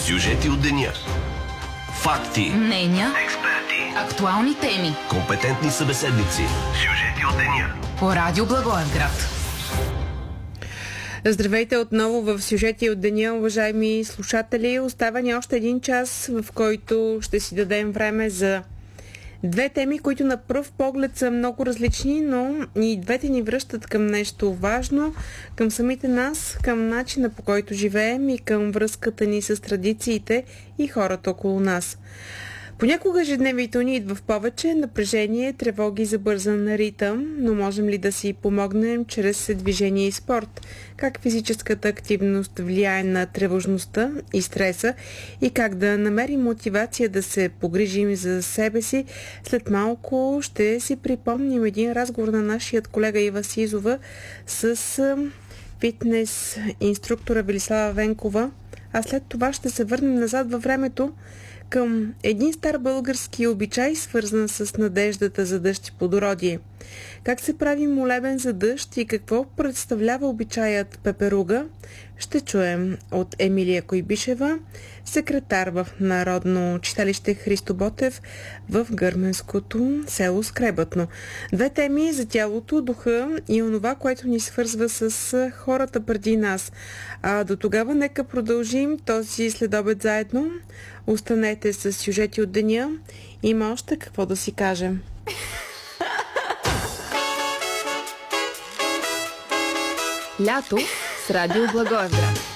Сюжети от деня. Факти. Мнения. Експерти. Актуални теми. Компетентни събеседници. Сюжети от деня. По Радио Благоевград. Здравейте отново в Сюжети от деня, уважаеми слушатели. Остава ни още един час, в който ще си дадем време за две теми, които на пръв поглед са много различни, но и двете ни връщат към нещо важно, към самите нас, към начина, по който живеем и към връзката ни с традициите и хората около нас. Понякога ежедневието ни идва в повече напрежение, тревоги, забързан ритъм, но можем ли да си помогнем чрез движение и спорт? Как физическата активност влияе на тревожността и стреса и как да намерим мотивация да се погрижим за себе си? След малко ще си припомним един разговор на нашият колега Ива Сизова с фитнес инструктора Велислава Венкова, а след това ще се върнем назад във времето към един стар български обичай, свързан с надеждата за дъжд и плодородие. Как се прави молебен за дъжд и какво представлява обичаят пеперуга, ще чуем от Емилия Койбишева, секретар в Народно читалище Христо Ботев в гърменското село Скребатно. Две теми за тялото, духа и онова, което ни свързва с хората преди нас. А до тогава нека продължим този следобед заедно. Останете с сюжети от деня. Има още какво да си кажем. Лято с Радио Благоевград.